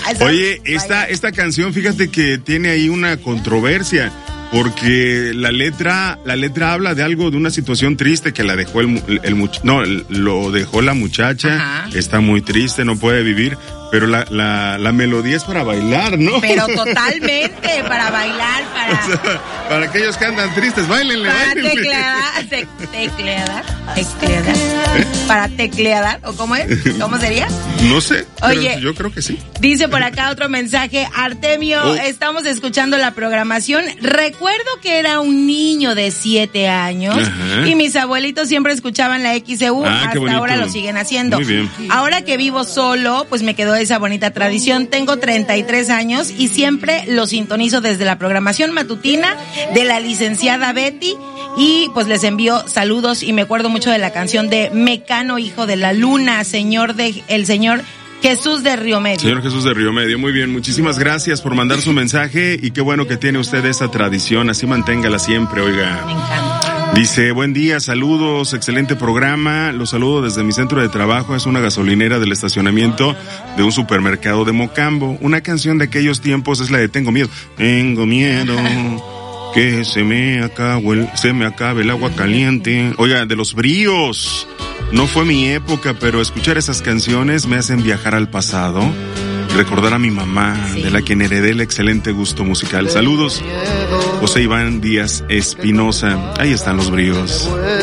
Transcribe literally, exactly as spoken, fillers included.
Oye, esta, esta canción, fíjate que tiene ahí una controversia. Porque la letra, la letra habla de algo, de una situación triste que la dejó el, el, el no, el, lo dejó la muchacha. Ajá. Está muy triste, no puede vivir, pero la, la, la melodía es para bailar, ¿no? Pero totalmente, para bailar, para... O sea, para aquellos que andan tristes, bailenle, para bailenle. Teclear, te, teclear, teclear, ¿Eh? Para teclear, ¿o cómo es? ¿Cómo sería? No sé, Oye, yo creo que sí. Dice por acá otro mensaje, Artemio, oh. estamos escuchando la programación. Recuerdo que era un niño de siete años. Ajá. Y mis abuelitos siempre escuchaban la X E U, ah, hasta ahora lo siguen haciendo. Muy bien. Ahora que vivo solo, pues me quedó esa bonita tradición. Tengo treinta y tres años y siempre lo sintonizo desde la programación matutina de la licenciada Betty. Y pues les envío saludos y me acuerdo mucho de la canción de Mecano, hijo de la luna, señor de, el señor Jesús de Río Medio. Señor Jesús de Río Medio, muy bien, muchísimas gracias por mandar su mensaje y qué bueno que tiene usted esa tradición, así manténgala siempre, oiga. Me encanta. Dice, buen día, saludos, excelente programa, los saludo desde mi centro de trabajo, es una gasolinera del estacionamiento de un supermercado de Mocambo. Una canción de aquellos tiempos es la de Tengo Miedo. Tengo miedo que se me acabe el, se me acabe el agua caliente. Oiga, de Los Bríos. No fue mi época, pero escuchar esas canciones me hacen viajar al pasado, recordar a mi mamá, sí. de la quien heredé el excelente gusto musical. Saludos, José Iván Díaz Espinosa. Ahí están Los Bríos.